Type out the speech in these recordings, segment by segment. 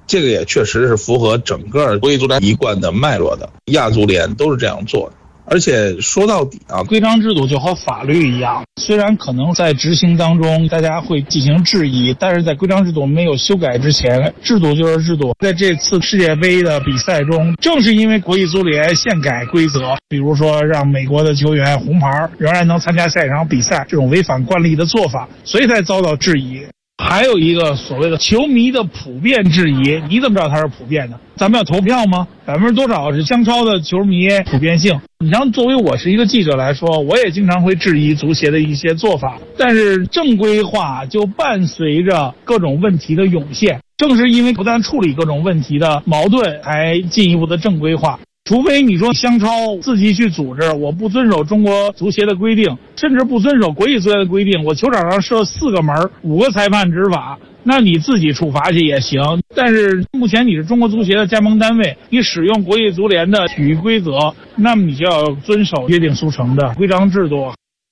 这个也确实是符合整个国际足联一贯的脉络的，亚足联都是这样做的。而且说到底啊， 规章制度就和法律一样，虽然可能在执行当中大家会进行质疑，但是在规章制度没有修改之前，制度就是制度。在这次世界杯的比赛中，正是因为国际足联限改规则，比如说让美国的球员红牌仍然能参加下一场比赛，这种违反惯例的做法，所以才遭到质疑。还有一个所谓的球迷的普遍质疑，你怎么知道它是普遍的？咱们要投票吗？多少是相超的球迷普遍性？你像作为我是一个记者来说，我也经常会质疑足协的一些做法，但是正规化就伴随着各种问题的涌现，正是因为不但处理各种问题的矛盾，才进一步的正规化。除非你说相超自己去组织，我不遵守中国足协的规定，甚至不遵守国际足协的规定，我球场上设4个门，5个裁判执法，那你自己处罚去也行。但是目前你是中国足协的加盟单位，你使用国际足联的体育规则，那么你就要遵守约定俗成的规章制度。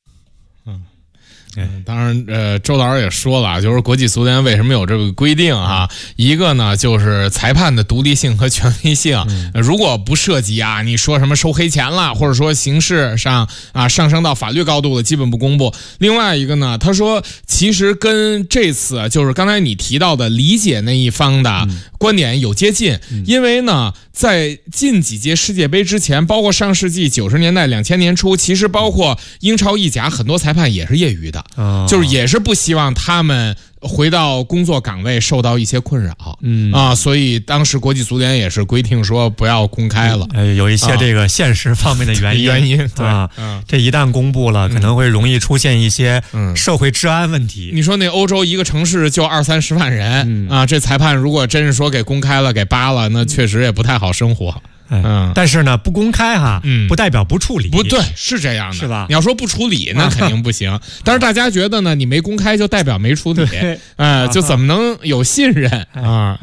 当然，周老师也说了，就是国际足联为什么有这个规定啊？一个呢，就是裁判的独立性和权威性。如果不涉及啊，你说什么收黑钱了，或者说形式上啊上升到法律高度的，基本不公布。另外一个呢，他说其实跟这次就是刚才你提到的理解那一方的观点有接近，因为呢，在近几届世界杯之前，包括上世纪90年代、2000年初，其实包括英超、意甲，很多裁判也是业余的。就是也是不希望他们回到工作岗位受到一些困扰，所以当时国际足联也是规定说不要公开了， 有一些这个现实方面的原因对这一旦公布了，可能会容易出现一些社会治安问题。 你说那欧洲一个城市就20-30万人这裁判如果真是说给公开了、给扒了，那确实也不太好生活。 但是呢，不公开不代表不处理， 不对，是这样的， 是吧？ 你要说不处理，那肯定不行。但是大家觉得呢，你没公开就代表没处理，就怎么能有信任啊？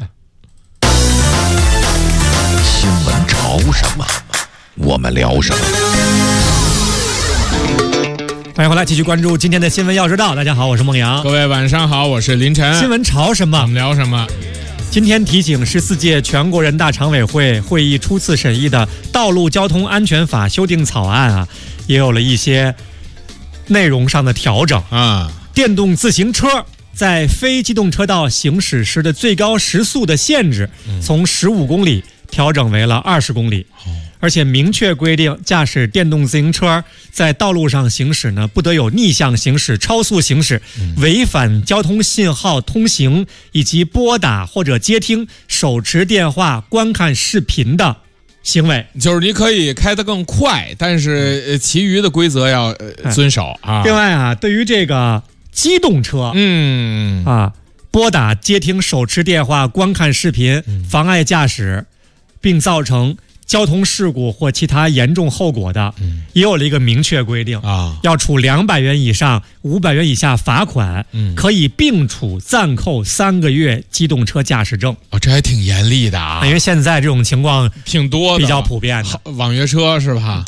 新闻潮什么？我们聊什么？ 欢迎回来，继续关注今天的新闻要知道。大家好，我是孟阳。 各位晚上好，我是林晨。 新闻潮什么？ 我们聊什么？ 今天提醒14届全国人大常委会会议初次审议的《道路交通安全法》修订草案也有了一些内容上的调整电动自行车在非机动车道行驶时的最高时速的限制从15公里调整为了20公里。而且明确规定，驾驶电动自行车在道路上行驶呢，不得有逆向行驶、超速行驶、违反交通信号通行以及拨打或者接听手持电话观看视频的行为。 就是你可以开得更快，但是其余的规则要遵守啊。 另外对于这个机动车，拨打、接听手持电话观看视频，妨碍驾驶，并造成交通事故或其他严重后果的，也有了一个明确规定要处200元以上500元以下罚款，可以并处暂扣3个月机动车驾驶证。 这还挺严厉的啊！ 因为现在这种情况挺多的， 比较普遍的， 网约车是吧？